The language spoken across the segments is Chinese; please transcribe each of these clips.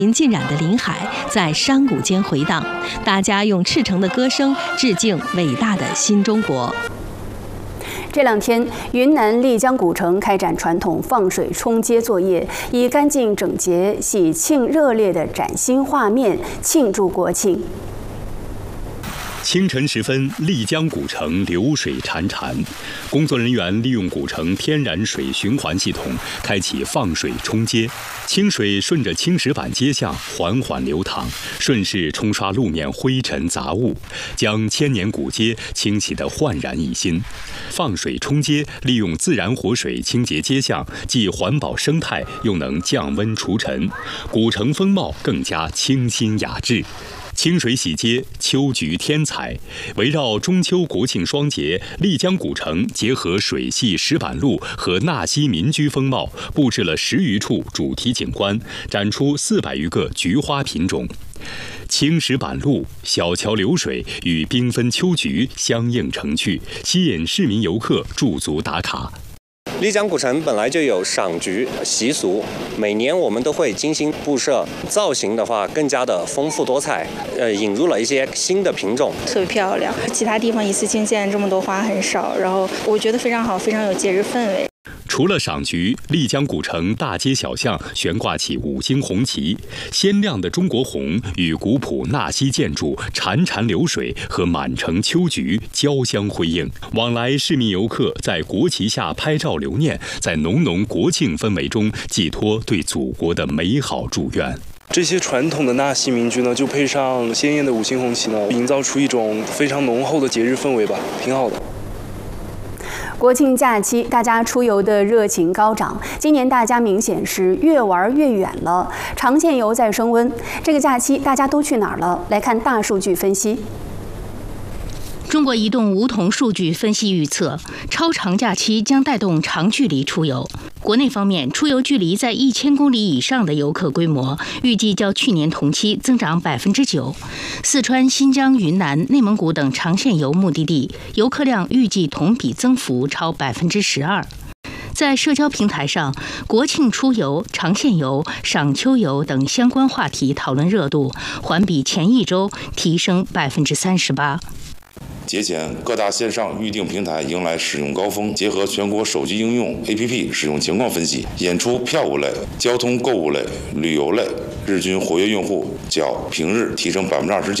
浸染的林海在山谷间回荡，大家用赤诚的歌声致敬伟大的新中国。 这两天，云南丽江古城开展传统放水冲街作业，以干净整洁、喜庆热烈的崭新画面庆祝国庆。 清晨时分，丽江古城流水潺潺，工作人员利用古城天然水循环系统，开启放水冲街。清水顺着青石板街巷缓缓流淌，顺势冲刷路面灰尘杂物，将千年古街清洗得焕然一新。放水冲街利用自然活水清洁街巷，既环保生态，又能降温除尘，古城风貌更加清新雅致。清水洗街，秋菊添彩。围绕中秋国庆双节，丽江古城结合水系石板路和纳西民居风貌，布置了10余处主题景观，展出400余个菊花品种。青石板路、小桥流水与缤纷秋菊相映成趣，吸引市民游客驻足打卡。 丽江古城本来就有赏菊习俗，每年我们都会精心布设，造型的话更加的丰富多彩，引入了一些新的品种， 特别漂亮。其他地方一次性见这么多花很少，然后我觉得非常好，非常有节日氛围。 除了赏菊，丽江古城大街小巷悬挂起5星红旗，鲜亮的中国红与古朴纳西建筑、潺潺流水和满城秋菊交相辉映。往来市民游客在国旗下拍照留念，在浓浓国庆氛围中寄托对祖国的美好祝愿。 这些传统的纳西民居呢，就配上鲜艳的5星红旗呢，营造出一种非常浓厚的节日氛围吧，挺好的。 国庆假期，大家出游的热情高涨。今年大家明显是越玩越远了，长线游在升温。这个假期大家都去哪儿了？来看大数据分析。 中国移动梧桐数据分析预测，超长假期将带动长距离出游。国内方面，出游距离在1000公里以上的游客规模，预计较去年同期增长9%。四川、新疆、云南、内蒙古等长线游目的地游客量预计同比增幅超12%。在社交平台上，国庆出游、长线游、赏秋游等相关话题讨论热度环比前一周提升38%。 节前，各大线上预订平台迎来使用高峰，结合全国手机应用 APP 使用情况分析，演出票务类、交通购物类、旅游类日均活跃用户较平日提升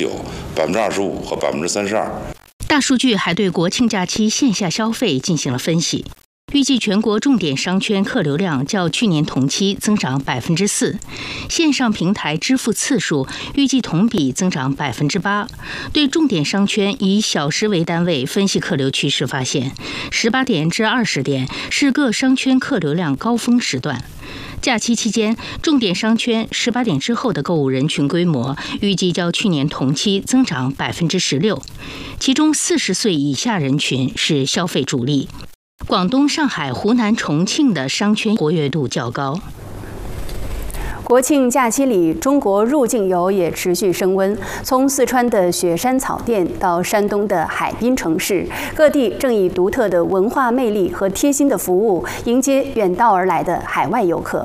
29%、25%和32%。 大数据还对国庆假期线下消费进行了分析。预计全国重点商圈客流量较去年同期增长4%，线上平台支付次数预计同比增长8%。对重点商圈以小时为单位分析客流趋势，发现18点至20点是各商圈客流量高峰时段。假期期间，重点商圈18点之后的购物人群规模预计较去年同期增长16%，其中40岁以下人群是消费主力。广东、上海、湖南、重庆的商圈活跃度较高。 国庆假期里，中国入境游也持续升温。从四川的雪山草甸到山东的海滨城市，各地正以独特的文化魅力和贴心的服务迎接远道而来的海外游客。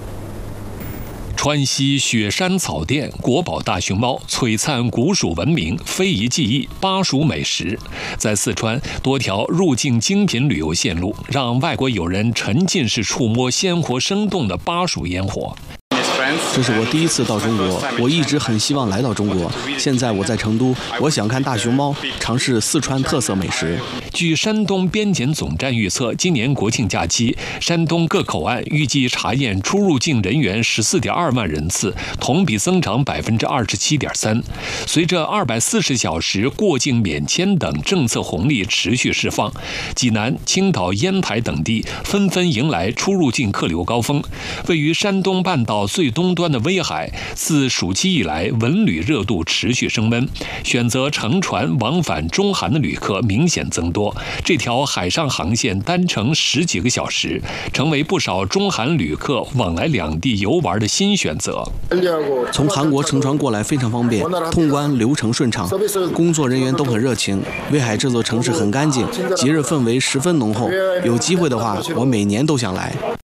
川西雪山草甸，国宝大熊猫，璀璨古蜀文明，非遗技艺，巴蜀美食。在四川，多条入境精品旅游线路，让外国友人沉浸式触摸鲜活生动的巴蜀烟火。 这是我第一次到中国，我一直很希望来到中国。现在我在成都，我想看大熊猫，尝试四川特色美食。 据山东边检总站预测，今年国庆假期，山东各口岸预计查验出入境人员14.2万人次，同比增长27.3%。随着240小时过境免签等政策红利持续释放，济南、青岛、烟台等地纷纷迎来出入境客流高峰。位于山东半岛最东端的威海，自暑期以来文旅热度持续升温，选择乘船往返中韩的旅客明显增多。这条海上航线单程10几个小时，成为不少中韩旅客往来两地游玩的新选择。 从韩国乘船过来非常方便，通关流程顺畅，工作人员都很热情。威海这座城市很干净，节日氛围十分浓厚。有机会的话，我每年都想来。